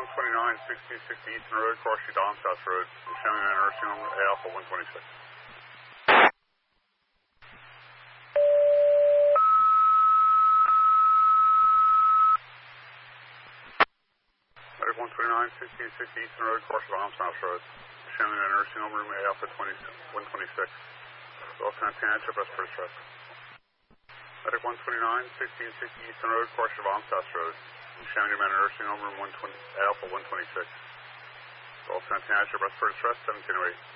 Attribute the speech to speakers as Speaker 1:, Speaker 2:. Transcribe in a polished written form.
Speaker 1: 1660 Eastern Road, Carsey Dom, South Road. Showing an nursing home, Alpha 126. Medic 129, 1660 Eastern Road, Carsey Dom, South Road. Showing a nursing home room, Alpha 126. Well, Santana, respiratory stress. Medic 129, 1660 Eastern Road, Carsey Dom, South Road. Showing a nursing home room, Alpha 126. Well, Santana, respiratory stress, 1708.